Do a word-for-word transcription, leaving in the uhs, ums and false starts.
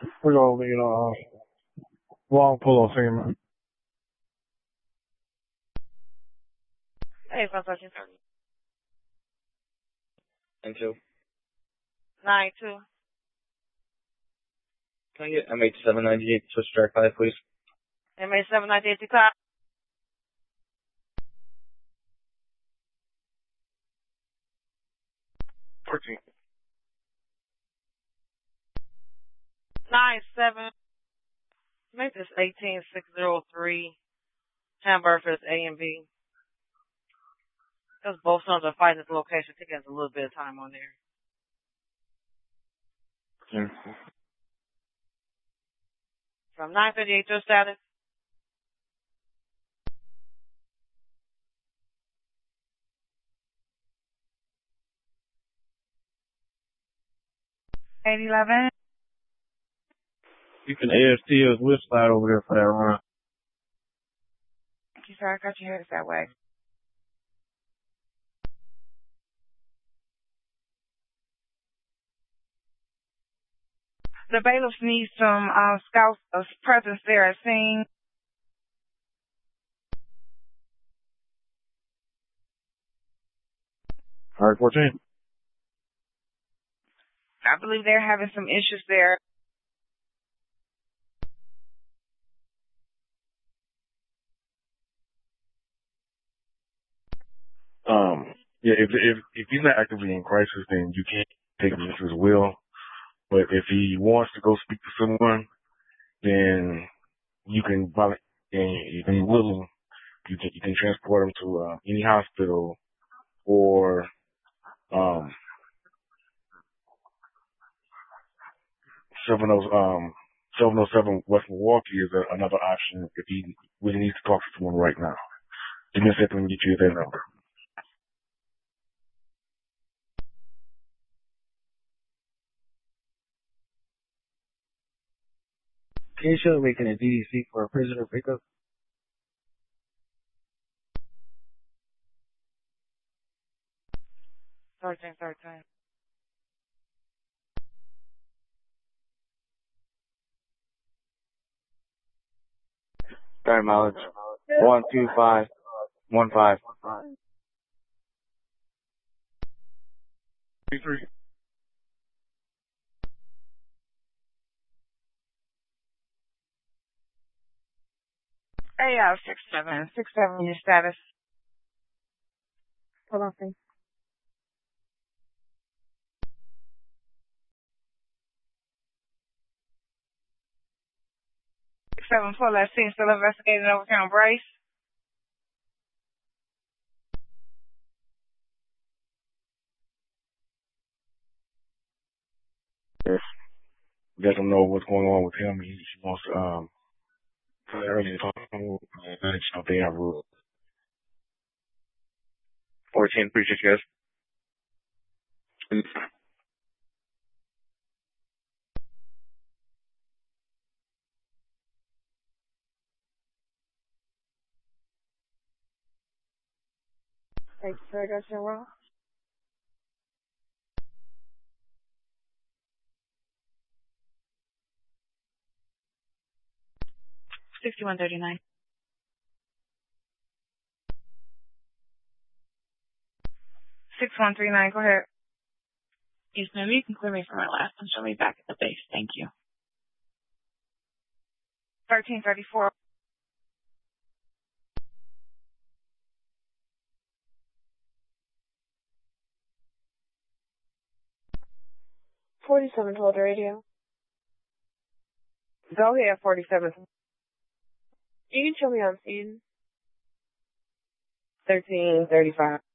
We're gonna, you know, uh, long pull off thing. Hey, five thirteen. And two. Nine two. Can I get M H seven ninety-eight Swiss track five, please? M A seven ninety eight o'clock. Fourteen. Nine seven. Make this eighteen six zero three. Hamburg is A and B. Because both sons are fighting at the location. Taking us a little bit of time on there. Yeah. From nine fifty-eight to status. eight eleven. You can A S T us with slide over there for that run. Thank you, sir. I got your head that way. The bailiffs need some uh, scouts of presence there at scene. All right, fourteen. I believe they're having some issues there. Um, yeah, if if if he's not actively in crisis, then you can't take him to his will. But if he wants to go speak to someone, then you can volunteer. And if he's willing, you can you can transport him to uh, any hospital or um seven oh um seven oh seven West Milwaukee is a, another option if he really needs to talk to someone right now. Give me a second and get you their number. Can you show making a D D C for a prisoner pickup? Thirteen, thirteen. Start mileage. One two five one five. Three. Hey, uh, six seven. Six seven, your status. Hold on, please. Six seven four, let's see. Still investigating Overtown Brace. Yes. Let him know what's going on with him. He, he wants to um early talk and they have rules. Fourteen, appreciate you guys. Thank you, sir. I got your wrong. Sixty-one thirty-nine. Six one three nine. Go ahead. Yes, ma'am. You can clear me from my last and show me back at the base. Thank you. Thirteen thirty-four. Forty-seven, hold the radio. Go ahead, forty-seven. You can show me on scene. Thirteen thirty-five.